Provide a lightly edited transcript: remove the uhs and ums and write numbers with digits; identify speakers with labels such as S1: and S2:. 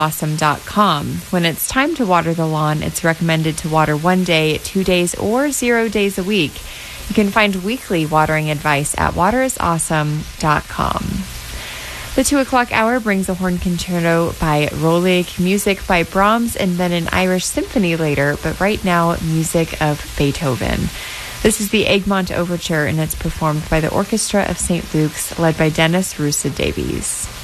S1: Awesome.com. When it's time to water the lawn, it's recommended to water 1 day, 2 days, or 0 days a week. You can find weekly watering advice at waterisawesome.com. The 2 o'clock hour brings a horn concerto by Rolig, music by Brahms, and then an Irish symphony later, but right now, music of Beethoven. This is the Egmont Overture, and it's performed by the Orchestra of St. Luke's, led by Dennis Rusa Davies.